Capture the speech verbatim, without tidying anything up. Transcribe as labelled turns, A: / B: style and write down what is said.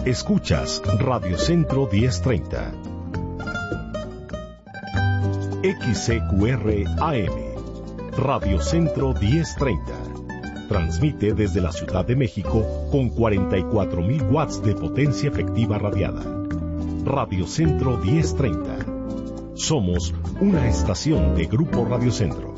A: Escuchas Radio Centro diez treinta. X C Q R A M. Radio Centro diez treinta. Transmite desde la Ciudad de México con cuarenta y cuatro mil watts de potencia efectiva radiada. Radio Centro diez treinta. Somos una estación de Grupo Radio Centro.